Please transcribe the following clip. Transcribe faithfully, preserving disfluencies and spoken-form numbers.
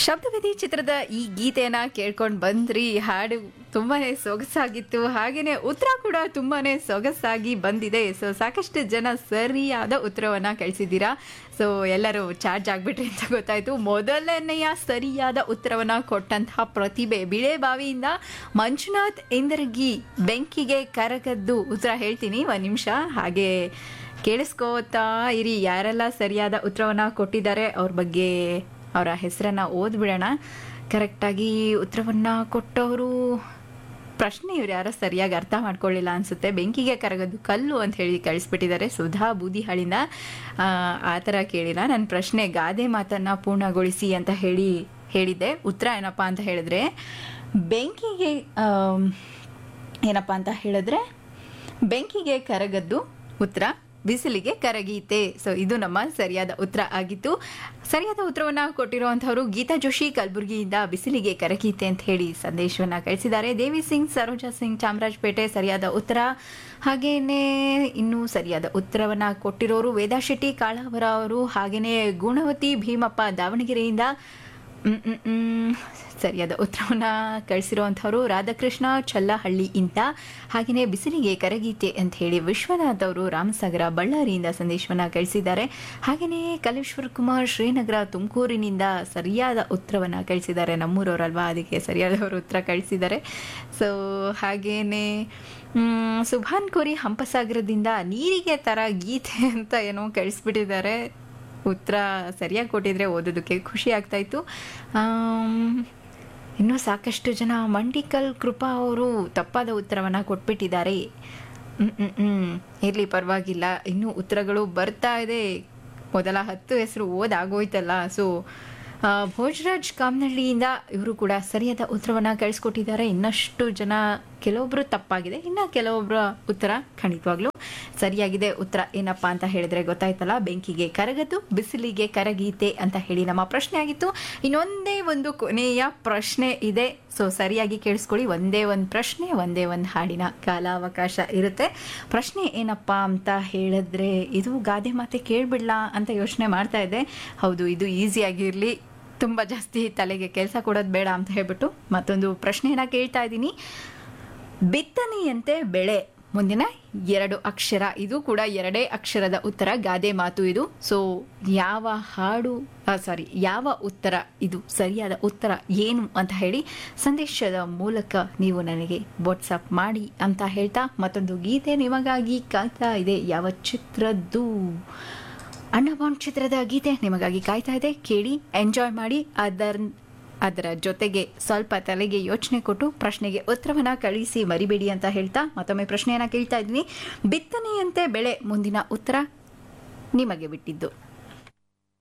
ಶಬ್ದವಿಧಿ ಚಿತ್ರದ ಈ ಗೀತೆಯನ್ನ ಕೇಳ್ಕೊಂಡು ಬಂದ್ರಿ. ಹಾಡು ತುಂಬಾನೇ ಸೊಗಸಾಗಿತ್ತು, ಹಾಗೇನೆ ಉತ್ತರ ಕೂಡ ತುಂಬಾನೇ ಸೊಗಸಾಗಿ ಬಂದಿದೆ. ಸೊ ಸಾಕಷ್ಟು ಜನ ಸರಿಯಾದ ಉತ್ತರವನ್ನ ಕಳಿಸಿದ್ದೀರಾ. ಸೊ ಎಲ್ಲರೂ ಚಾರ್ಜ್ ಆಗ್ಬಿಟ್ರಿ ಅಂತ ಗೊತ್ತಾಯ್ತು. ಮೊದಲನೆಯ ಸರಿಯಾದ ಉತ್ತರವನ್ನ ಕೊಟ್ಟಂತಹ ಪ್ರತಿಭೆ ಬಿಳೆಬಾವಿಯಿಂದ ಮಂಜುನಾಥ್ ಇಂದರ್ಗಿ. ಬೆಂಕಿಗೆ ಕರಗದ್ದು ಉತ್ತರ ಹೇಳ್ತೀನಿ ಒಂದು ನಿಮಿಷ, ಹಾಗೆ ಕೇಳಿಸ್ಕೋತಾ ಇರಿ. ಯಾರೆಲ್ಲ ಸರಿಯಾದ ಉತ್ತರವನ್ನ ಕೊಟ್ಟಿದ್ದಾರೆ ಅವ್ರ ಬಗ್ಗೆ ಅವರ ಹೆಸರನ್ನ ಓದ್ಬಿಡೋಣ. ಕರೆಕ್ಟಾಗಿ ಉತ್ತರವನ್ನ ಕೊಟ್ಟವರು ಪ್ರಶ್ನೆ ಇವ್ರು ಯಾರೋ ಸರಿಯಾಗಿ ಅರ್ಥ ಮಾಡ್ಕೊಳ್ಳಿಲ್ಲ ಅನ್ಸುತ್ತೆ. ಬೆಂಕಿಗೆ ಕರಗದ್ದು ಕಲ್ಲು ಅಂತ ಹೇಳಿ ಕಳಿಸ್ಬಿಟ್ಟಿದ್ದಾರೆ ಸುಧಾ ಬೂದಿಹಾಳಿಂದ. ಆ ಥರ ಕೇಳಿಲ್ಲ. ನನ್ನ ಪ್ರಶ್ನೆ ಗಾದೆ ಮಾತನ್ನ ಪೂರ್ಣಗೊಳಿಸಿ ಅಂತ ಹೇಳಿ ಹೇಳಿದ್ದೆ. ಉತ್ತರ ಏನಪ್ಪ ಅಂತ ಹೇಳಿದ್ರೆ ಬೆಂಕಿಗೆ ಏನಪ್ಪ ಅಂತ ಹೇಳಿದ್ರೆ ಬೆಂಕಿಗೆ ಕರಗದ್ದು ಉತ್ತರ, ಬಿಸಿಲಿಗೆ ಕರಗೀತೆ. ಸೊ ಇದು ನಮ್ಮ ಸರಿಯಾದ ಉತ್ತರ ಆಗಿತ್ತು. ಸರಿಯಾದ ಉತ್ತರವನ್ನ ಕೊಟ್ಟಿರುವಂತಹವರು ಗೀತಾ ಜೋಶಿ ಕಲಬುರಗಿಯಿಂದ ಬಿಸಿಲಿಗೆ ಕರಗೀತೆ ಅಂತ ಹೇಳಿ ಸಂದೇಶವನ್ನ ಕಳಿಸಿದ್ದಾರೆ. ದೇವಿ ಸಿಂಗ್, ಸರೋಜಾ ಸಿಂಗ್, ಚಾಮರಾಜಪೇಟೆ ಸರಿಯಾದ ಉತ್ತರ. ಹಾಗೇನೆ ಇನ್ನು ಸರಿಯಾದ ಉತ್ತರವನ್ನ ಕೊಟ್ಟಿರೋರು ವೇದಾ ಶೆಟ್ಟಿ ಕಾಳಾವರ ಅವರು, ಹಾಗೇನೆ ಗುಣವತಿ ಭೀಮಪ್ಪ ದಾವಣಗೆರೆಯಿಂದ ಸರಿಯಾದ ಉತ್ತರವನ್ನ ಕಳಿಸಿರುವಂಥವ್ರು ರಾಧಾಕೃಷ್ಣ ಚಲ್ಲಹಳ್ಳಿಯಿಂದ. ಹಾಗೆಯೇ ಬಿಸಿಲಿಗೆ ಕರಗೀತೆ ಅಂತ ಹೇಳಿ ವಿಶ್ವನಾಥ್ ಅವರು ರಾಮಸಾಗರ ಬಳ್ಳಾರಿಯಿಂದ ಸಂದೇಶವನ್ನ ಕಳಿಸಿದ್ದಾರೆ. ಹಾಗೆಯೇ ಕಲೇಶ್ವರ್ ಕುಮಾರ್ ಶ್ರೀನಗರ ತುಮಕೂರಿನಿಂದ ಸರಿಯಾದ ಉತ್ತರವನ್ನ ಕಳಿಸಿದ್ದಾರೆ. ನಮ್ಮೂರವರಲ್ವಾ, ಅದಕ್ಕೆ ಸರಿಯಾದವರು ಉತ್ತರ ಕಳಿಸಿದ್ದಾರೆ. ಸೊ ಹಾಗೇನೆ ಸುಭಾನ್ ಕೋರಿ ಹಂಪಸಾಗರದಿಂದ ನೀರಿಗೆ ತರ ಗೀತೆ ಅಂತ ಏನೋ ಕಳಿಸ್ಬಿಟ್ಟಿದ್ದಾರೆ. ಉತ್ತರ ಸರಿಯಾಗಿ ಕೊಟ್ಟಿದ್ರೆ ಓದೋದಕ್ಕೆ ಖುಷಿ ಆಗ್ತಾ ಇತ್ತು. ಇನ್ನೂ ಸಾಕಷ್ಟು ಜನ ಮಂಡಿಕಲ್ ಕೃಪಾ ಅವರು ತಪ್ಪಾದ ಉತ್ತರವನ್ನು ಕೊಟ್ಬಿಟ್ಟಿದ್ದಾರೆ. ಹ್ಮ್ ಹ್ಮ್ ಇರಲಿ, ಪರವಾಗಿಲ್ಲ. ಇನ್ನೂ ಉತ್ತರಗಳು ಬರ್ತಾ ಇದೆ. ಮೊದಲ ಹತ್ತು ಹೆಸರು ಓದಾಗೋಯ್ತಲ್ಲ. ಸೊ ಭೋಜರಾಜ್ ಕಾಮನಹಳ್ಳಿಯಿಂದ ಇವರು ಕೂಡ ಸರಿಯಾದ ಉತ್ತರವನ್ನು ಕಳಿಸ್ಕೊಟ್ಟಿದ್ದಾರೆ. ಇನ್ನಷ್ಟು ಜನ, ಕೆಲವೊಬ್ರು ತಪ್ಪಾಗಿದೆ, ಇನ್ನು ಕೆಲವೊಬ್ಬರ ಉತ್ತರ ಖಂಡಿತವಾಗ್ಲೂ ಸರಿಯಾಗಿದೆ. ಉತ್ತರ ಏನಪ್ಪಾ ಅಂತ ಹೇಳಿದ್ರೆ ಗೊತ್ತಾಯ್ತಲ್ಲ, ಬೆಂಕಿಗೆ ಕರಗದ್ದು ಬಿಸಿಲಿಗೆ ಕರಗೀತೆ ಅಂತ ಹೇಳಿ ನಮ್ಮ ಪ್ರಶ್ನೆ ಆಗಿತ್ತು. ಇನ್ನೊಂದೇ ಒಂದು ಕೊನೆಯ ಪ್ರಶ್ನೆ ಇದೆ. ಸೊ ಸರಿಯಾಗಿ ಕೇಳಿಸ್ಕೊಳ್ಳಿ. ಒಂದೇ ಒಂದು ಪ್ರಶ್ನೆ, ಒಂದೇ ಒಂದು ಹಾಡಿನ ಕಾಲಾವಕಾಶ ಇರುತ್ತೆ. ಪ್ರಶ್ನೆ ಏನಪ್ಪಾ ಅಂತ ಹೇಳಿದ್ರೆ, ಇದು ಗಾದೆ ಮಾತೆ ಕೇಳ್ಬಿಡ್ಲಾ ಅಂತ ಯೋಚನೆ ಮಾಡ್ತಾ ಇದ್ದೆ. ಹೌದು, ಇದು ಈಸಿಯಾಗಿರಲಿ, ತುಂಬ ಜಾಸ್ತಿ ತಲೆಗೆ ಕೆಲಸ ಕೊಡೋದು ಬೇಡ ಅಂತ ಹೇಳ್ಬಿಟ್ಟು ಮತ್ತೊಂದು ಪ್ರಶ್ನೆಯನ್ನ ಕೇಳ್ತಾ ಇದ್ದೀನಿ. ಬಿತ್ತನೆಯಂತೆ ಬೆಳೆ, ಮುಂದಿನ ಎರಡು ಅಕ್ಷರ. ಇದು ಕೂಡ ಎರಡೇ ಅಕ್ಷರದ ಉತ್ತರ, ಗಾದೆ ಮಾತು ಇದು. ಸೊ ಯಾವ ಹಾಡು ಸಾರಿ ಯಾವ ಉತ್ತರ ಇದು ಸರಿಯಾದ ಉತ್ತರ ಏನು ಅಂತ ಹೇಳಿ ಸಂದೇಶದ ಮೂಲಕ ನೀವು ನನಗೆ ವಾಟ್ಸಪ್ ಮಾಡಿ ಅಂತ ಹೇಳ್ತಾ, ಮತ್ತೊಂದು ಗೀತೆ ನಿಮಗಾಗಿ ಕಾಯ್ತಾ ಇದೆ. ಯಾವ ಚಿತ್ರದ್ದು? ಅನ್ನಬಾಂಡ್ ಚಿತ್ರದ ಗೀತೆ ನಿಮಗಾಗಿ ಕಾಯ್ತಾ ಇದೆ. ಕೇಳಿ, ಎಂಜಾಯ್ ಮಾಡಿ. ಅದರ ಅದರ ಜೊತೆಗೆ ಸ್ವಲ್ಪ ತಲೆಗೆ ಯೋಚನೆ ಕೊಟ್ಟು ಪ್ರಶ್ನೆಗೆ ಉತ್ತರವನ್ನ ಕಳಿಸಿ ಮರಿಬೇಡಿ ಅಂತ ಹೇಳ್ತಾ ಮತ್ತೊಮ್ಮೆ ಪ್ರಶ್ನೆಯನ್ನ ಕೇಳ್ತಾ ಇದ್ದೀನಿ. ಬಿತ್ತನೆಯಂತೆ ಬೆಳೆ, ಮುಂದಿನ ಉತ್ತರ ನಿಮಗೆ ಬಿಟ್ಟಿದ್ದು.